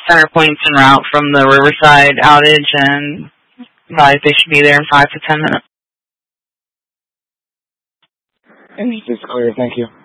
center points en route from the Riverside outage, and advised they should be there in 5 to 10 minutes. And it's clear, thank you.